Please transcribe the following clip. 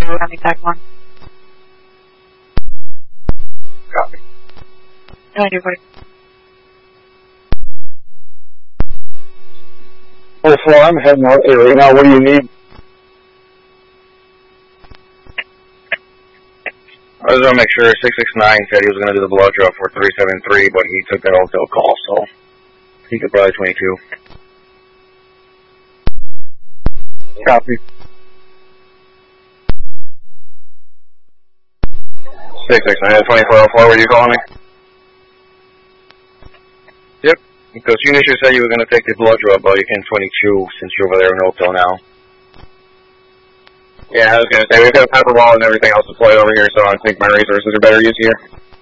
on the tag one. Copy. 9240. Oh, so I'm heading out there right now. What do you need? I just want to make sure 669 said he was going to do the blow draw for 373, but he took that hotel call, so he could probably 22. Copy. 669, 2404, were you calling me? Yep, because you initially said you were going to take the blood draw, but you can 22 since you're over there in Oakville now. Yeah, I was going to say, we've got a pepper ball and everything else deployed over here, so I think my resources are better used here.